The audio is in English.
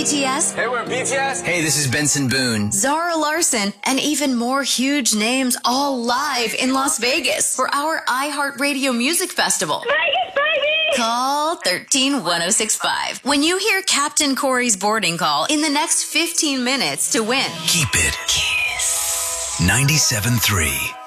BTS? Hey, we're BTS. Hey, this is Benson Boone. Zara Larson, and even more huge names all live in Las Vegas for our iHeartRadio Music Festival. Vegas, baby! Call 131065 when you hear Captain Corey's boarding call in the next 15 minutes to win. Keep it. Kiss. 97.3.